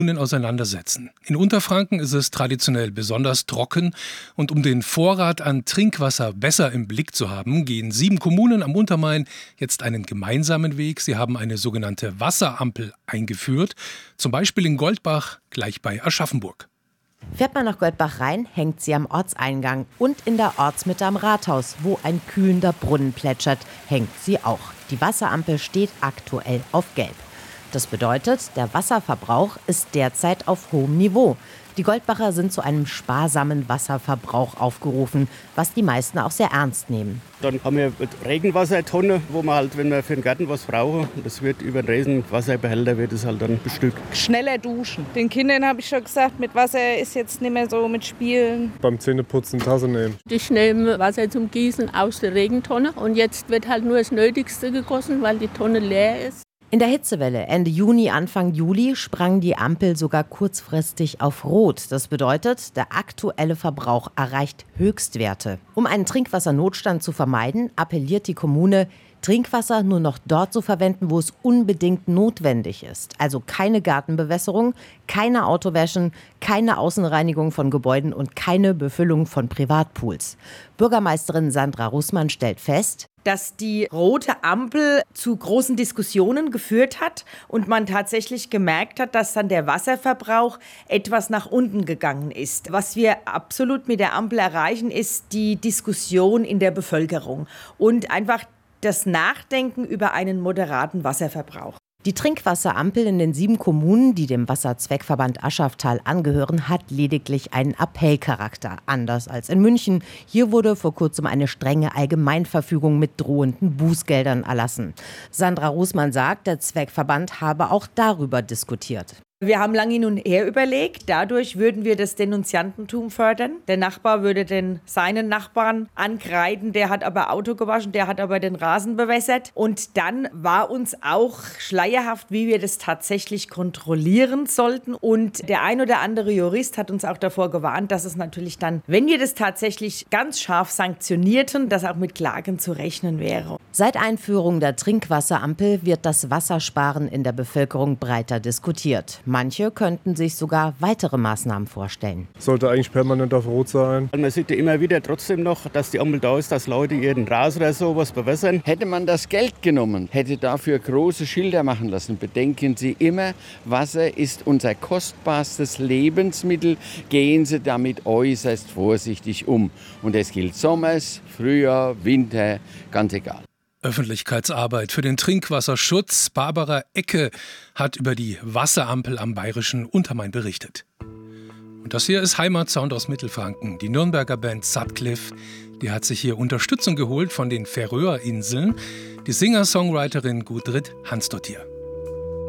auseinandersetzen. In Unterfranken ist es traditionell besonders trocken und um den Vorrat an Trinkwasser besser im Blick zu haben, gehen 7 Kommunen am Untermain jetzt einen gemeinsamen Weg. Sie haben eine sogenannte Wasserampel eingeführt, zum Beispiel in Goldbach, gleich bei Aschaffenburg. Fährt man nach Goldbach rein, hängt sie am Ortseingang und in der Ortsmitte am Rathaus, wo ein kühlender Brunnen plätschert, hängt sie auch. Die Wasserampel steht aktuell auf Gelb. Das bedeutet, der Wasserverbrauch ist derzeit auf hohem Niveau. Die Goldbacher sind zu einem sparsamen Wasserverbrauch aufgerufen, was die meisten auch sehr ernst nehmen. Dann haben wir eine Regenwassertonne, wo man halt, wenn wir für den Garten was brauchen, das wird über den Regenwasserbehälter wird es halt dann bestückt. Schneller duschen. Den Kindern habe ich schon gesagt, mit Wasser ist jetzt nicht mehr so mit Spielen. Beim Zähneputzen Tasse nehmen. Ich nehme Wasser zum Gießen aus der Regentonne und jetzt wird halt nur das Nötigste gegossen, weil die Tonne leer ist. In der Hitzewelle Ende Juni, Anfang Juli sprang die Ampel sogar kurzfristig auf Rot. Das bedeutet, der aktuelle Verbrauch erreicht Höchstwerte. Um einen Trinkwassernotstand zu vermeiden, appelliert die Kommune, Trinkwasser nur noch dort zu verwenden, wo es unbedingt notwendig ist. Also keine Gartenbewässerung, keine Autowäschen, keine Außenreinigung von Gebäuden und keine Befüllung von Privatpools. Bürgermeisterin Sandra Rußmann stellt fest, dass die rote Ampel zu großen Diskussionen geführt hat und man tatsächlich gemerkt hat, dass dann der Wasserverbrauch etwas nach unten gegangen ist. Was wir absolut mit der Ampel erreichen, ist die Diskussion in der Bevölkerung und einfach das Nachdenken über einen moderaten Wasserverbrauch. Die Trinkwasserampel in den 7 Kommunen, die dem Wasserzweckverband Aschaftal angehören, hat lediglich einen Appellcharakter. Anders als in München. Hier wurde vor kurzem eine strenge Allgemeinverfügung mit drohenden Bußgeldern erlassen. Sandra Rußmann sagt, der Zweckverband habe auch darüber diskutiert. Wir haben lange hin und her überlegt. Dadurch würden wir das Denunziantentum fördern. Der Nachbar würde seinen Nachbarn ankreiden. Der hat aber Auto gewaschen, der hat aber den Rasen bewässert. Und dann war uns auch schleierhaft, wie wir das tatsächlich kontrollieren sollten. Und der ein oder andere Jurist hat uns auch davor gewarnt, dass es natürlich dann, wenn wir das tatsächlich ganz scharf sanktionierten, dass auch mit Klagen zu rechnen wäre. Seit Einführung der Trinkwasserampel wird das Wassersparen in der Bevölkerung breiter diskutiert. Manche könnten sich sogar weitere Maßnahmen vorstellen. Sollte eigentlich permanent auf Rot sein. Man sieht ja immer wieder trotzdem noch, dass die Ampel da ist, dass Leute ihren Rasen oder sowas bewässern. Hätte man das Geld genommen, hätte dafür große Schilder machen lassen. Bedenken Sie immer, Wasser ist unser kostbarstes Lebensmittel. Gehen Sie damit äußerst vorsichtig um. Und es gilt Sommers, Frühjahr, Winter, ganz egal. Öffentlichkeitsarbeit für den Trinkwasserschutz. Barbara Ecke hat über die Wasserampel am bayerischen Untermain berichtet. Und das hier ist Heimatsound aus Mittelfranken. Die Nürnberger Band Sutcliffe, die hat sich hier Unterstützung geholt von den Färöerinseln. Die Singer-Songwriterin Gudrid Hansdottir.